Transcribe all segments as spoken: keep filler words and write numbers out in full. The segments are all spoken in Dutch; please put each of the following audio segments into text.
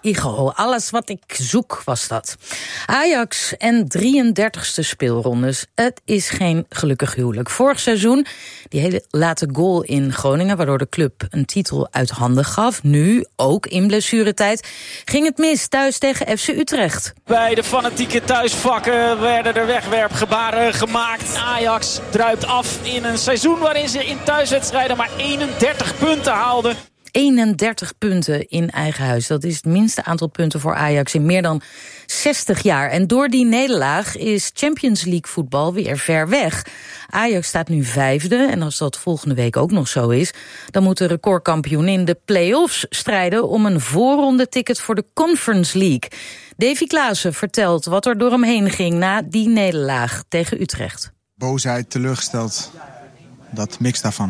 Igo, alles wat ik zoek was dat. Ajax en drieëndertigste speelrondes. Het is geen gelukkig huwelijk. Vorig seizoen die hele late goal in Groningen, waardoor de club een titel uit handen gaf. Nu, ook in blessuretijd, ging het mis thuis tegen F C Utrecht. Bij de fanatieke thuisvakken werden er wegwerpgebaren gemaakt. Ajax druipt af in een seizoen waarin ze in thuiswedstrijden maar eenendertig punten haalden. eenendertig punten in eigen huis. Dat is het minste aantal punten voor Ajax in meer dan zestig jaar. En door die nederlaag is Champions League voetbal weer ver weg. Ajax staat nu vijfde en als dat volgende week ook nog zo is, dan moet de recordkampioen in de play-offs strijden om een voorrondeticket voor de Conference League. Davy Klaassen vertelt wat er door hem heen ging na die nederlaag tegen Utrecht. Boosheid, teleurgesteld, dat mix daarvan.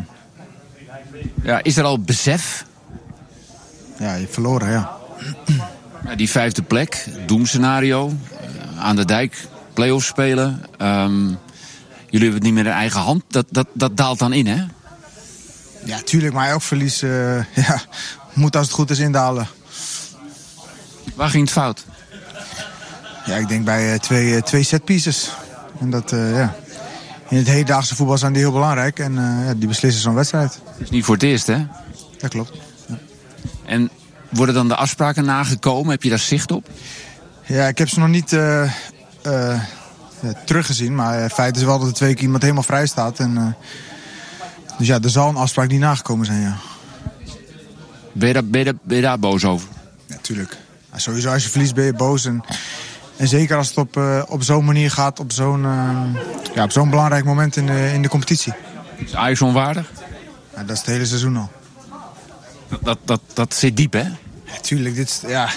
Ja, is er al besef? Ja, je hebt verloren, ja. Ja, die vijfde plek, doemscenario, aan de dijk, play-offs spelen. Um, jullie hebben het niet meer in eigen hand. Dat, dat, dat daalt dan in, hè? Ja, tuurlijk, maar elk verlies uh, ja, moet als het goed is indalen. Waar ging het fout? Ja, ik denk bij uh, twee, uh, twee setpieces. En dat, uh, ja... In het hedendaagse voetbal zijn die heel belangrijk en uh, ja, die beslissen zo'n wedstrijd. Dat is niet voor het eerst, hè? Dat klopt. Ja. En worden dan de afspraken nagekomen? Heb je daar zicht op? Ja, ik heb ze nog niet uh, uh, ja, teruggezien. Maar het feit is wel dat er twee keer iemand helemaal vrij staat. En, uh, dus ja, er zal een afspraak niet nagekomen zijn, ja. Ben je daar, ben je daar, ben je daar boos over? Ja, tuurlijk. Ja, sowieso als je verliest ben je boos. En, en zeker als het op, uh, op zo'n manier gaat, op zo'n, uh, ja, op zo'n belangrijk moment in de, in de competitie. Is Ajax onwaardig? Ja, dat is het hele seizoen al. Dat, dat, dat, dat zit diep, hè? Ja, tuurlijk. Dit is, ja...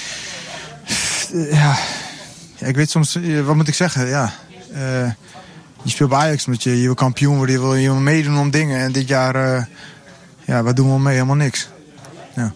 ja... Ik weet soms... Wat moet ik zeggen? Ja... Uh, je speelt bij Ajax omdat je, je wil kampioen worden. Je wil, je wil meedoen om dingen. En dit jaar... Uh, ja, wat doen we al mee? Helemaal niks. Ja.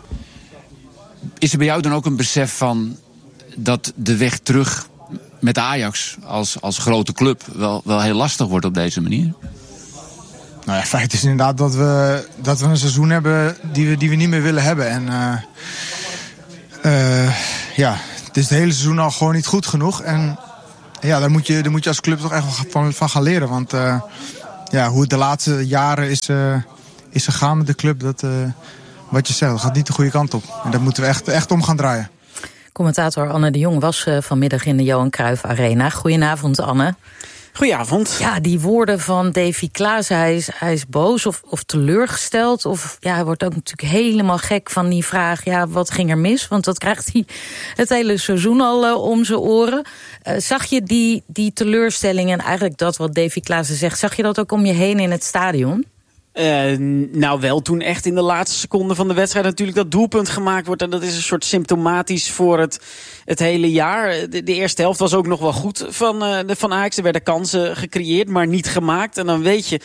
Is er bij jou dan ook een besef van... dat de weg terug met Ajax als, als grote club... Wel, wel heel lastig wordt op deze manier? Nou ja, feit is inderdaad dat we, dat we een seizoen hebben die we, die we niet meer willen hebben. En uh, uh, ja, het is het hele seizoen al gewoon niet goed genoeg. En ja, daar moet je, daar moet je als club toch echt van, van gaan leren. Want uh, ja, hoe het de laatste jaren is, uh, is gegaan met de club, dat, uh, wat je zegt, dat gaat niet de goede kant op. En daar moeten we echt, echt om gaan draaien. Commentator Anne de Jong was uh, vanmiddag in de Johan Cruijff Arena. Goedenavond, Anne. Goedenavond. Ja, die woorden van Davy Klaassen, hij is, hij is boos of, of teleurgesteld. Of ja, hij wordt ook natuurlijk helemaal gek van die vraag, ja, wat ging er mis? Want dat krijgt hij het hele seizoen al uh, om zijn oren. Uh, zag je die, die teleurstelling en eigenlijk dat wat Davy Klaassen zegt, zag je dat ook om je heen in het stadion? Uh, nou wel, toen echt in de laatste seconde van de wedstrijd natuurlijk dat doelpunt gemaakt wordt. En dat is een soort symptomatisch voor het, het hele jaar. De, de eerste helft was ook nog wel goed van, uh, de, van Ajax. Er werden kansen gecreëerd, maar niet gemaakt. En dan weet je